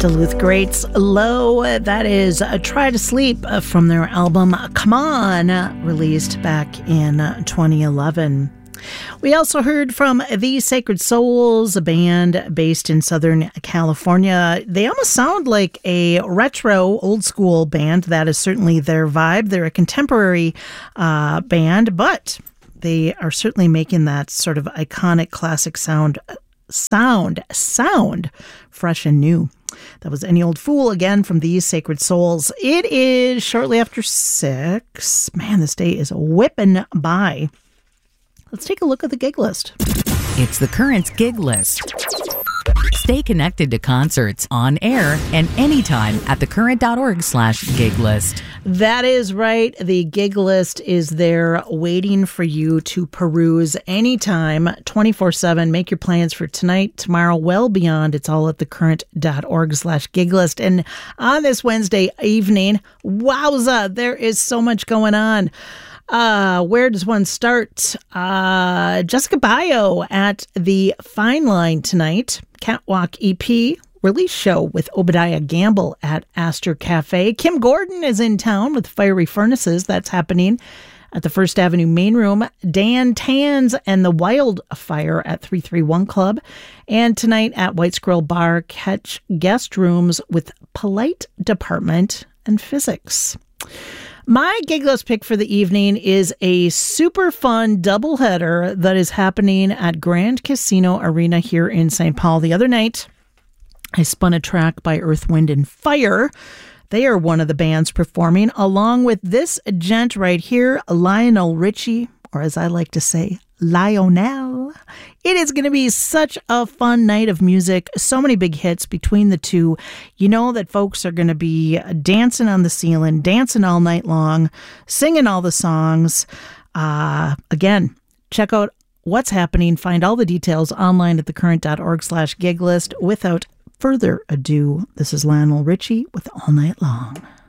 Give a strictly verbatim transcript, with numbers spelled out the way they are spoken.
Duluth Greats Low. That is a Try to Sleep from their album Come On, released back in twenty eleven. We also heard from The Sacred Souls, a band based in Southern California. They almost sound like a retro, old-school band. That is certainly their vibe. They're a contemporary uh, band, but they are certainly making that sort of iconic classic sound, sound, sound, fresh and new. That was Any Old Fool again from These Sacred Souls. It is shortly after six. Man, this day is whipping by. Let's take a look at the gig list. It's the Currents gig list. Stay connected to concerts on air and anytime at thecurrent.org slash gig list. That is right. The gig list is there waiting for you to peruse anytime, twenty-four seven. Make your plans for tonight, tomorrow, well beyond. It's all at thecurrent.org slash gig list. And on this Wednesday evening, wowza, there is so much going on. Uh, where does one start? Uh, Jessica Bio at the Fine Line tonight. Catwalk E P release show with Obadiah Gamble at Astor Cafe. Kim Gordon is in town with Fiery Furnaces. That's happening at the First Avenue Main Room. Dan Tans and the Wildfire at three three one Club. And tonight at White Squirrel Bar, catch guest rooms with Polite Department and Physics. My gig list pick for the evening is a super fun doubleheader that is happening at Grand Casino Arena here in Saint Paul. The other night, I spun a track by Earth, Wind, and Fire. They are one of the bands performing, along with this gent right here, Lionel Richie, or as I like to say, Lionel. It is going to be such a fun night of music. So many big hits between the two. You know that folks are going to be dancing on the ceiling, dancing all night long, singing all the songs. Uh, again, check out what's happening. Find all the details online at thecurrent.org slash gig list. Without further ado, this is Lionel Richie with All Night Long.